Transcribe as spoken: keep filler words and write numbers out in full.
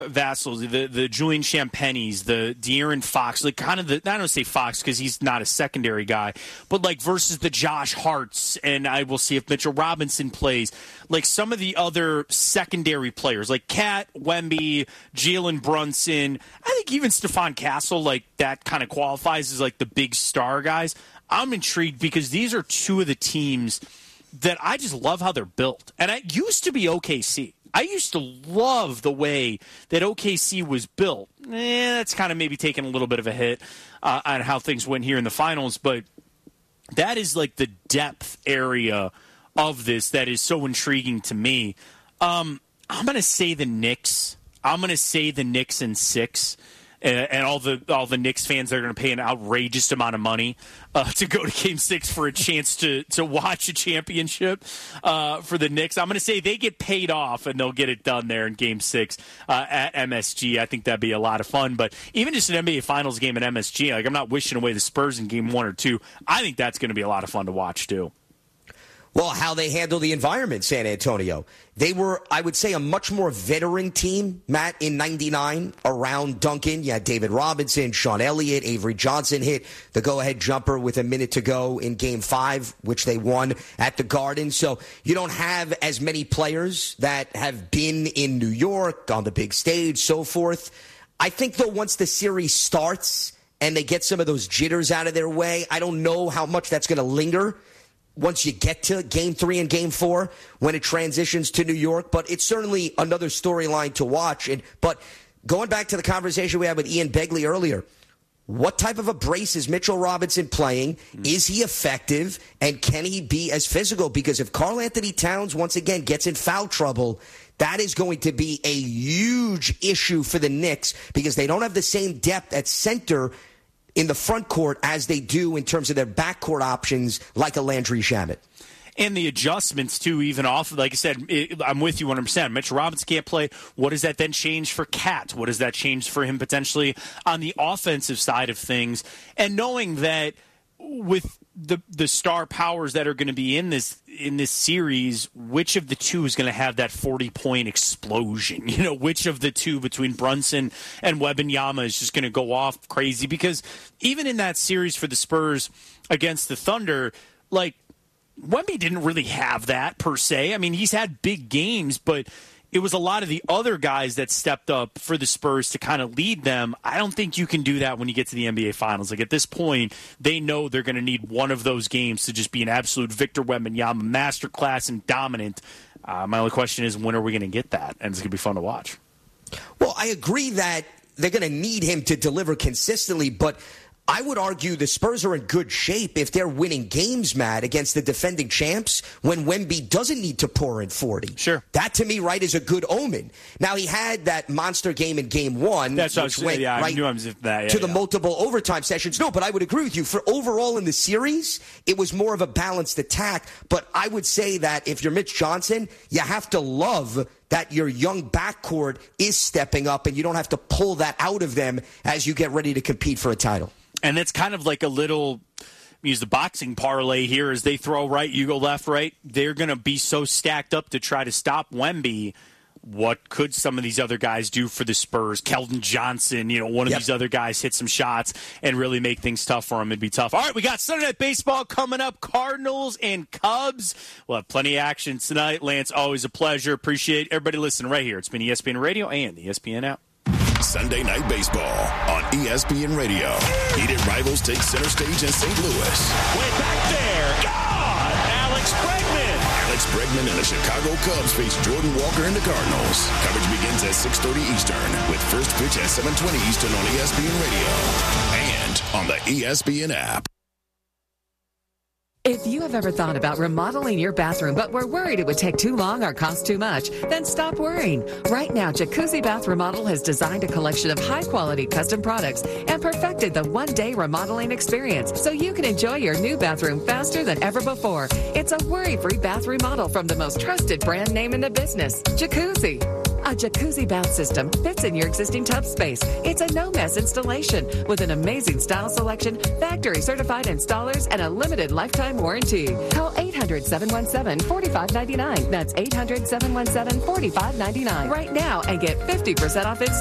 Vassals, the the Julian Champagnes, the De'Aaron Fox, like kind of the, I don't say Fox because he's not a secondary guy, but like versus the Josh Harts, and I will see if Mitchell Robinson plays. Like some of the other secondary players, like Cat, Wemby, Jalen Brunson, I think even Stephon Castle, like that kind of qualifies as like the big star guys. I'm intrigued because these are two of the teams that I just love how they're built. And it used to be O K C. I used to love the way that O K C was built. Eh, that's kind of maybe taking a little bit of a hit uh, on how things went here in the finals, but that is like the depth area of this that is so intriguing to me. Um, I'm going to say the Knicks. I'm going to say the Knicks in six. And all the all the Knicks fans are going to pay an outrageous amount of money uh, to go to Game Six for a chance to to watch a championship uh, for the Knicks. I'm going to say they get paid off and they'll get it done there in Game Six uh, at M S G. I think that'd be a lot of fun. But even just an N B A Finals game at M S G, like I'm not wishing away the Spurs in Game One or Two. I think that's going to be a lot of fun to watch too. Well, how they handle the environment, San Antonio. They were, I would say, a much more veteran team, Matt, in ninety-nine around Duncan. You had David Robinson, Sean Elliott, Avery Johnson hit the go-ahead jumper with a minute to go in Game five, which they won at the Garden. So you don't have as many players that have been in New York on the big stage, so forth. I think, though, once the series starts and they get some of those jitters out of their way, I don't know how much that's going to linger once you get to Game three and Game four, when it transitions to New York. But it's certainly another storyline to watch. And But going back to the conversation we had with Ian Begley earlier, what type of a brace is Mitchell Robinson playing? Mm. Is he effective? And can he be as physical? Because if Karl Anthony Towns, once again, gets in foul trouble, that is going to be a huge issue for the Knicks because they don't have the same depth at center in the front court as they do in terms of their backcourt options like a Landry Shamet. And the adjustments, too, even off, like I said, it, I'm with you one hundred percent. Mitchell Robinson can't play. What does that then change for Cat? What does that change for him potentially on the offensive side of things? And knowing that with the the star powers that are going to be in this in this series, which of the two is going to have that forty-point explosion? You know, which of the two between Brunson and Wembanyama is just going to go off crazy? Because even in that series for the Spurs against the Thunder, like, Wemby didn't really have that per se. I mean, he's had big games, but it was a lot of the other guys that stepped up for the Spurs to kind of lead them. I don't think you can do that when you get to the N B A Finals. Like, at this point, they know they're going to need one of those games to just be an absolute Victor Wembanyama masterclass and dominant. Uh, my only question is, when are we going to get that? And it's going to be fun to watch. Well, I agree that they're going to need him to deliver consistently, but I would argue the Spurs are in good shape if they're winning games, Matt, against the defending champs when Wemby doesn't need to pour in forty. Sure. That, to me, right, is a good omen. Now, he had that monster game in game one. That's which what I was, went yeah, I right knew I was that, yeah, to the yeah. multiple overtime sessions. No, but I would agree with you. For overall in the series, it was more of a balanced attack. But I would say that if you're Mitch Johnson, you have to love that your young backcourt is stepping up and you don't have to pull that out of them as you get ready to compete for a title. And it's kind of like a little, use the boxing parlay here, as they throw right, you go left, right. They're going to be so stacked up to try to stop Wemby. What could some of these other guys do for the Spurs? Keldon Johnson, you know, one of yep. these other guys hit some shots and really make things tough for him. It'd be tough. All right, we got Sunday Night Baseball coming up. Cardinals and Cubs. We'll have plenty of action tonight. Lance, always a pleasure. Appreciate everybody listening right here. It's been E S P N Radio and the E S P N app. Sunday Night Baseball on E S P N Radio. Heated rivals take center stage in Saint Louis. Way back there. God! Alex Bregman. Alex Bregman and the Chicago Cubs face Jordan Walker and the Cardinals. Coverage begins at six thirty Eastern with first pitch at seven twenty Eastern on E S P N Radio and on the E S P N app. If you have ever thought about remodeling your bathroom but were worried it would take too long or cost too much, then stop worrying. Right now, Jacuzzi Bath Remodel has designed a collection of high-quality custom products and perfected the one-day remodeling experience so you can enjoy your new bathroom faster than ever before. It's a worry-free bath remodel from the most trusted brand name in the business, Jacuzzi. A jacuzzi bath system fits in your existing tub space. It's a no-mess installation with an amazing style selection, factory-certified installers, and a limited lifetime warranty. Call eight hundred, seven one seven, four five nine nine. That's eight hundred, seven one seven, four five nine nine right now and get fifty percent off installation.